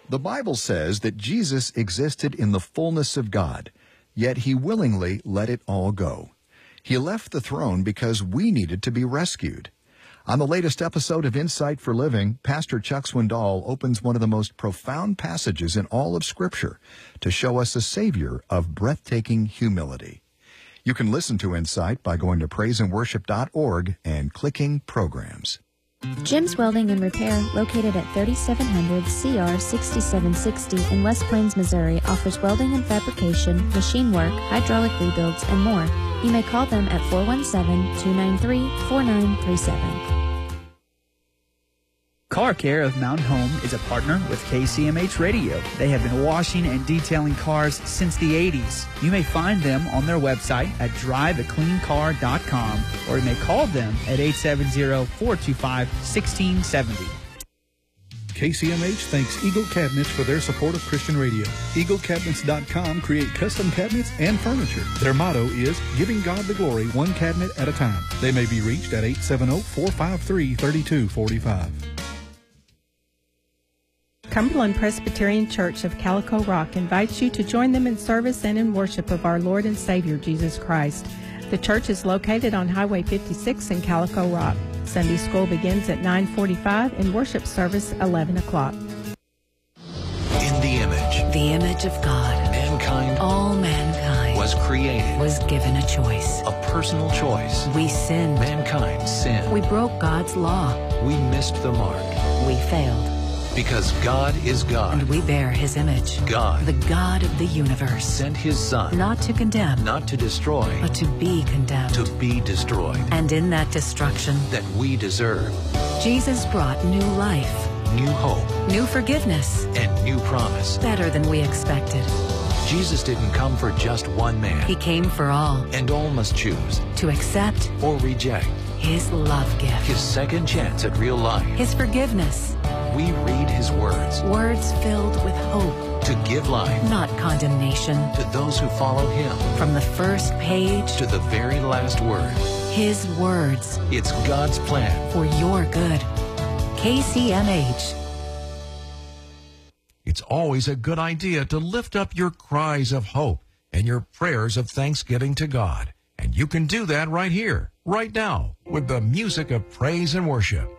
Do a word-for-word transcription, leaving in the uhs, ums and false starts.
The Bible says that Jesus existed in the fullness of God, yet he willingly let it all go. He left the throne because we needed to be rescued. On the latest episode of Insight for Living, Pastor Chuck Swindoll opens one of the most profound passages in all of Scripture to show us a Savior of breathtaking humility. You can listen to Insight by going to praise and worship dot org and clicking Programs. Jim's Welding and Repair, located at thirty-seven hundred C R sixty-seven sixty in West Plains, Missouri, offers welding and fabrication, machine work, hydraulic rebuilds, and more. You may call them at four one seven, two nine three, four nine three seven. Car Care of Mountain Home is a partner with K C M H Radio. They have been washing and detailing cars since the eighties. You may find them on their website at drive a clean car dot com, or you may call them at eight seven zero, four two five, one six seven zero. K C M H thanks Eagle Cabinets for their support of Christian radio. Eagle Cabinets dot com create custom cabinets and furniture. Their motto is giving God the glory one cabinet at a time. They may be reached at eight seven zero, four five three, three two four five. Cumberland Presbyterian Church of Calico Rock invites you to join them in service and in worship of our Lord and Savior Jesus Christ. The church is located on Highway fifty-six in Calico Rock. Sunday school begins at nine forty-five and worship service eleven o'clock. In the image, the image of God, mankind, all mankind, was created, was given a choice, a personal choice. We sinned. Mankind sinned. We broke God's law. We missed the mark. We failed. Because God is God. And we bear His image. God, the God of the universe, sent His Son, not to condemn, not to destroy, but to be condemned, to be destroyed. And in that destruction that we deserve, Jesus brought new life, new hope, new forgiveness, and new promise. Better than we expected. Jesus didn't come for just one man. He came for all. And all must choose to accept or reject His love gift, His second chance at real life, His forgiveness. We read His words. Words filled with hope. To give life. Not condemnation. To those who follow Him. From the first page. To the very last word. His words. It's God's plan. For your good. K C M H. It's always a good idea to lift up your cries of hope and your prayers of thanksgiving to God. And you can do that right here, right now, with the music of praise and worship.